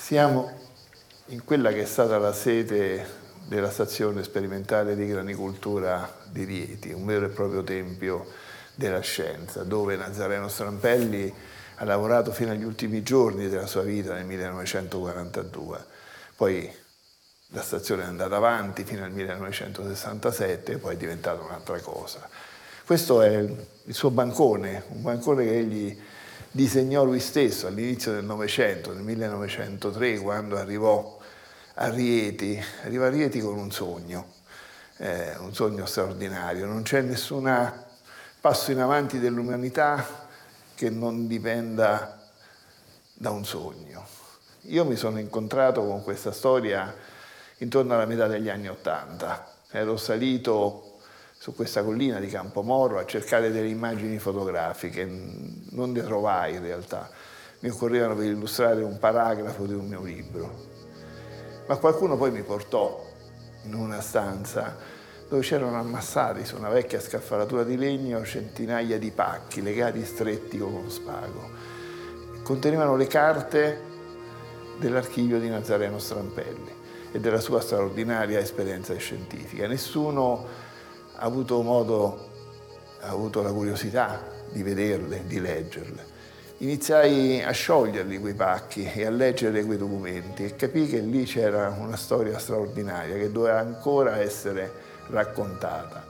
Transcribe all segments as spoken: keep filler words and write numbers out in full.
Siamo in quella che è stata la sede della stazione sperimentale di granicoltura di Rieti, un vero e proprio tempio della scienza, dove Nazareno Strampelli ha lavorato fino agli ultimi giorni della sua vita nel millenovecentoquarantadue. Poi la stazione è andata avanti fino al millenovecentosessantasette e poi è diventata un'altra cosa. Questo è il suo bancone, un bancone che egli disegnò lui stesso all'inizio del Novecento, nel millenovecentotre, quando arrivò a Rieti, arriva a Rieti con un sogno, eh, un sogno straordinario. Non c'è nessun passo in avanti dell'umanità che non dipenda da un sogno. Io mi sono incontrato con questa storia intorno alla metà degli anni Ottanta. Ero salito su questa collina di Campomoro a cercare delle immagini fotografiche, non ne trovai in realtà, mi occorrevano per illustrare un paragrafo di un mio libro. Ma qualcuno poi mi portò in una stanza dove c'erano ammassati su una vecchia scaffalatura di legno centinaia di pacchi legati stretti con uno spago. Contenevano le carte dell'archivio di Nazareno Strampelli e della sua straordinaria esperienza scientifica. Nessuno ha avuto modo, ha avuto la curiosità di vederle, di leggerle. Iniziai a scioglierli quei pacchi e a leggere quei documenti e capii che lì c'era una storia straordinaria che doveva ancora essere raccontata.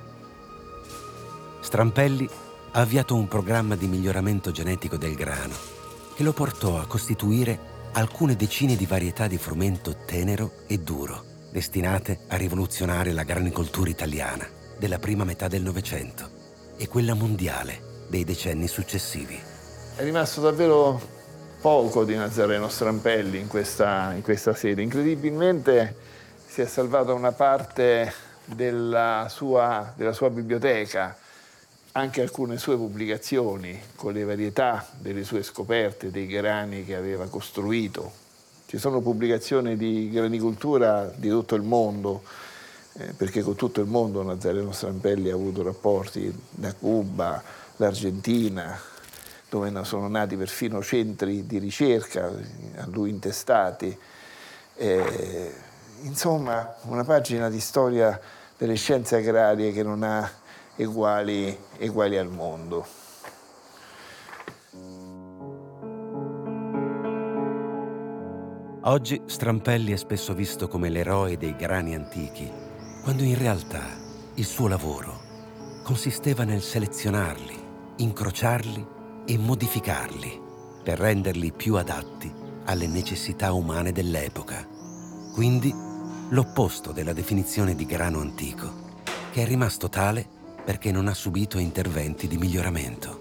Strampelli ha avviato un programma di miglioramento genetico del grano che lo portò a costituire alcune decine di varietà di frumento tenero e duro, destinate a rivoluzionare la granicoltura italiana della prima metà del Novecento e quella mondiale dei decenni successivi. È rimasto davvero poco di Nazareno Strampelli in questa, in questa sede. Incredibilmente si è salvata una parte della sua, della sua biblioteca, anche alcune sue pubblicazioni con le varietà delle sue scoperte, dei grani che aveva costruito. Ci sono pubblicazioni di granicoltura di tutto il mondo, eh, perché con tutto il mondo Nazareno Strampelli ha avuto rapporti, da Cuba, l'Argentina, dove sono nati perfino centri di ricerca a lui intestati. Eh, insomma, una pagina di storia delle scienze agrarie che non ha eguali, eguali al mondo. Oggi Strampelli è spesso visto come l'eroe dei grani antichi, quando in realtà il suo lavoro consisteva nel selezionarli, incrociarli e modificarli per renderli più adatti alle necessità umane dell'epoca. Quindi l'opposto della definizione di grano antico, che è rimasto tale perché non ha subito interventi di miglioramento.